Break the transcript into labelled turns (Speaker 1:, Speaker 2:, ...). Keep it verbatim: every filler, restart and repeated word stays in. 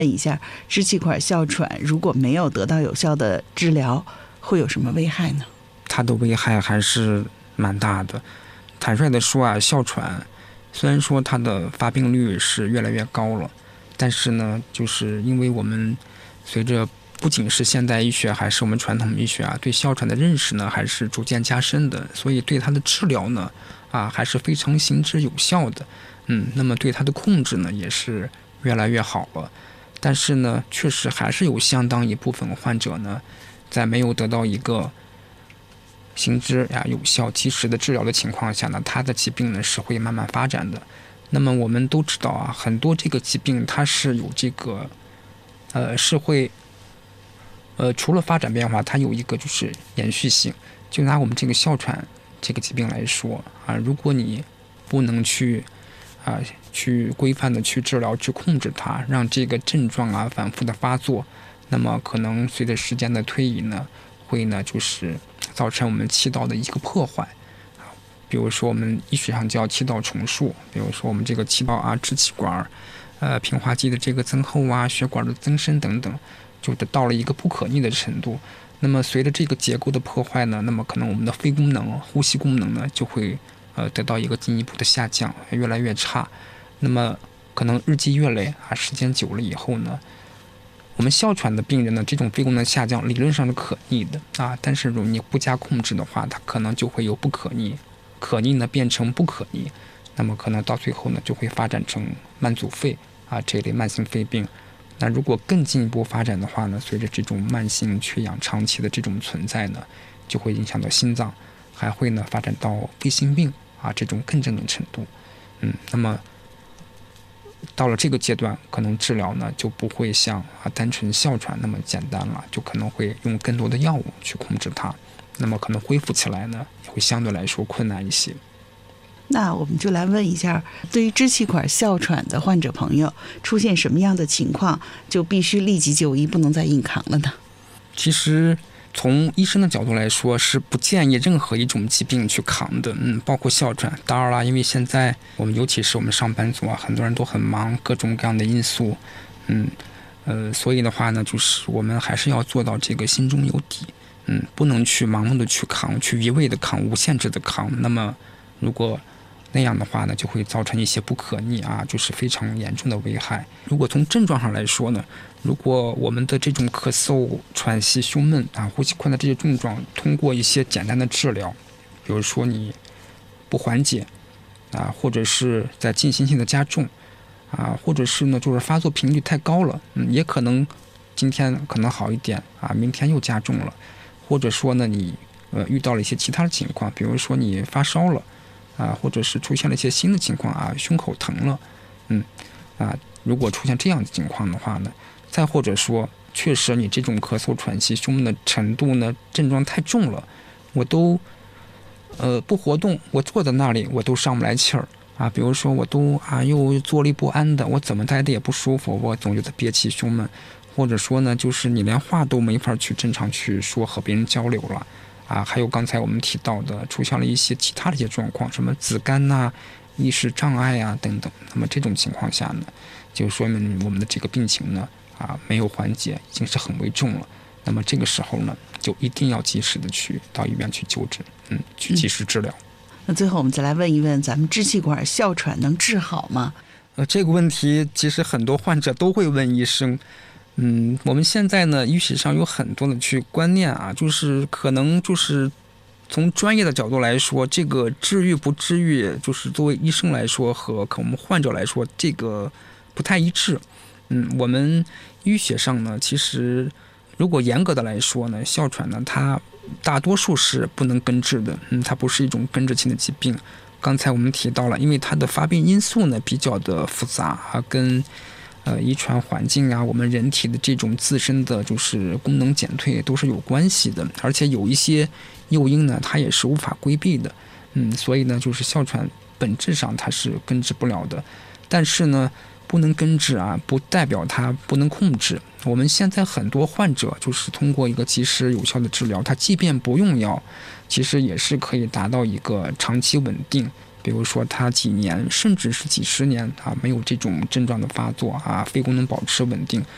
Speaker 1: 问一下，支气管哮喘如果没有得到有效的治疗，会有什么危害呢？
Speaker 2: 它的危害还是蛮大的。坦率的说啊，哮喘虽然说它的发病率是越来越高了，但是呢，就是因为我们随着不仅是现代医学还是我们传统医学啊，对哮喘的认识呢还是逐渐加深的，所以对它的治疗呢啊还是非常行之有效的。嗯，那么对它的控制呢也是越来越好了。但是呢，确实还是有相当一部分患者呢，在没有得到一个行之呀有效及时的治疗的情况下呢，他的疾病呢是会慢慢发展的。那么我们都知道啊，很多这个疾病它是有这个呃是会呃除了发展变化，它有一个就是延续性。就拿我们这个哮喘这个疾病来说啊，如果你不能去啊去规范的去治疗去控制它，让这个症状啊反复的发作，那么可能随着时间的推移呢，会呢就是造成我们气道的一个破坏。比如说我们医学上叫气道重塑，比如说我们这个气道啊、支气管、呃平滑肌的这个增厚啊、血管的增生等等，就到了一个不可逆的程度。那么随着这个结构的破坏呢，那么可能我们的肺功能、呼吸功能呢就会呃得到一个进一步的下降，越来越差。那么可能日积月累啊，时间久了以后呢，我们哮喘的病人呢，这种肺功能下降理论上是可逆的啊，但是如果你不加控制的话，它可能就会有不可逆，可逆呢变成不可逆，那么可能到最后呢就会发展成慢阻肺啊这一类慢性肺病。那如果更进一步发展的话呢，随着这种慢性缺氧长期的这种存在呢，就会影响到心脏，还会呢发展到肺心病啊这种更重的程度。嗯，那么到了这个阶段，可能治疗呢就不会像啊单纯哮喘那么简单了，就可能会用更多的药物去控制它，那么可能恢复起来呢也会相对来说困难一些。
Speaker 1: 那我们就来问一下，对于支气管哮喘的患者朋友，出现什么样的情况就必须立即就医，不能再硬扛了呢？
Speaker 2: 其实从医生的角度来说，是不建议任何一种疾病去扛的，嗯，包括哮喘。当然了，因为现在我们尤其是我们上班族啊，很多人都很忙，各种各样的因素，嗯，呃，所以的话呢，就是我们还是要做到这个心中有底，嗯，不能去盲目的去扛，去一味的扛，无限制的扛。那么，如果那样的话呢，就会造成一些不可逆啊，就是非常严重的危害。如果从症状上来说呢，如果我们的这种咳嗽、喘息、胸闷啊、呼吸困难这些症状，通过一些简单的治疗，比如说你不缓解啊，或者是在进行性的加重啊，或者是呢就是发作频率太高了，嗯，也可能今天可能好一点啊，明天又加重了，或者说呢你呃遇到了一些其他的情况，比如说你发烧了。啊，或者是出现了一些新的情况啊，胸口疼了，嗯，啊，如果出现这样的情况的话呢，再或者说，确实你这种咳嗽、喘息、胸闷的程度呢，症状太重了，我都呃不活动，我坐在那里我都上不来气儿啊，比如说我都啊又坐立不安的，我怎么待的也不舒服，我总觉得憋气、胸闷，或者说呢，就是你连话都没法去正常去说和别人交流了。啊，还有刚才我们提到的，出现了一些其他的一些状况，什么子干呐、啊、意识障碍啊等等。那么这种情况下呢，就说明我们的这个病情呢啊没有缓解，已经是很危重了。那么这个时候呢，就一定要及时的去到医院去就诊，嗯，去及时治疗。
Speaker 1: 嗯、那最后我们再来问一问，咱们支气管哮喘能治好吗？
Speaker 2: 呃，这个问题其实很多患者都会问医生。嗯，我们现在呢，医学上有很多的去观念啊，就是可能就是从专业的角度来说，这个治愈不治愈，就是作为医生来说和我们患者来说，这个不太一致。嗯，我们医学上呢，其实如果严格的来说呢，哮喘呢，它大多数是不能根治的，嗯，它不是一种根治性的疾病。刚才我们提到了，因为它的发病因素呢比较的复杂啊，跟呃，遗传环境啊，我们人体的这种自身的就是功能减退都是有关系的，而且有一些诱因呢，它也是无法规避的，嗯，所以呢，就是哮喘本质上它是根治不了的，但是呢，不能根治啊，不代表它不能控制。我们现在很多患者就是通过一个及时有效的治疗，他即便不用药，其实也是可以达到一个长期稳定。比如说他几年甚至是几十年啊没有这种症状的发作啊，肺功能保持稳定，